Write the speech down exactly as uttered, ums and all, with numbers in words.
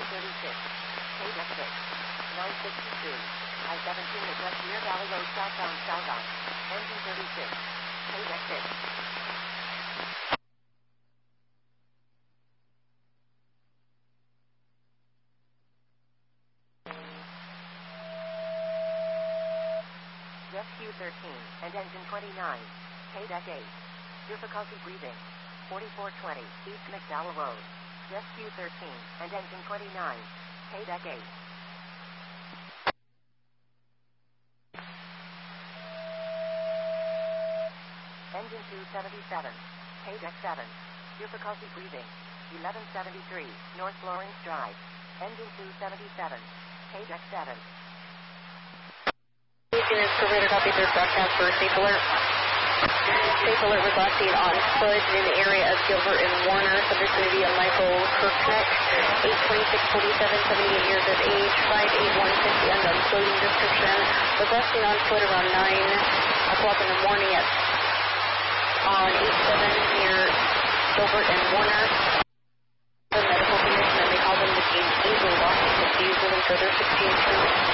thirty-six. K deck six. nine sixty-two. I seventeen address Deer Valley Road southbound southbound. Engine thirty-six. K deck six. Rescue thirteen and engine twenty-nine. K deck eight. Difficulty breathing. forty-four twenty East McDowell Road. Rescue thirteen and engine twenty-nine. K deck eight. Engine two seventy-seven. K deck seven. Difficulty breathing. eleven seventy-three North Lawrence Drive. Engine two seventy-seven. K deck seven. Units provided copy third broadcast for safe alert. Safe alert was last seen on foot in the area of Gilbert and Warner. Subject to be a Michael Kirknecht, eight twenty-six forty-seven, seventy-eight years of age, five eight one fifty unknown clothing description. Was last seen on foot around nine o'clock in the morning at on eight seven near Gilbert and Warner. The medical condition, and they call them the James Eagle Washington. Please within further sixteen two.